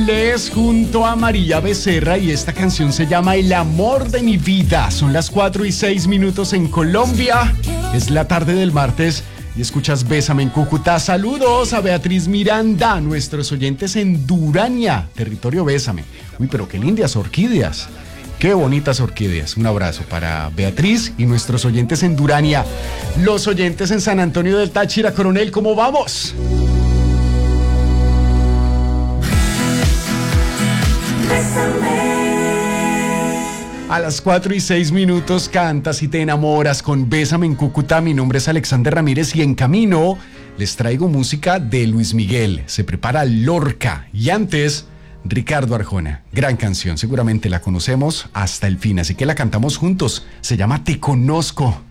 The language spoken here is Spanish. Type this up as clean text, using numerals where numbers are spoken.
Les junto a María Becerra y esta canción se llama El amor de mi vida. Son las 4:06 en Colombia. Es la tarde del martes y escuchas Bésame en Cúcuta. Saludos a Beatriz Miranda, nuestros oyentes en Durania, territorio Bésame. Uy, pero qué lindas orquídeas. Qué bonitas orquídeas. Un abrazo para Beatriz y nuestros oyentes en Durania. Los oyentes en San Antonio del Táchira. Coronel, ¿cómo vamos? A las 4:06 cantas y te enamoras con Bésame en Cúcuta. Mi nombre es Alexander Ramírez y en camino les traigo música de Luis Miguel. Se prepara Lorca y antes Ricardo Arjona. Gran canción, seguramente la conocemos hasta el fin, así que la cantamos juntos. Se llama Te Conozco.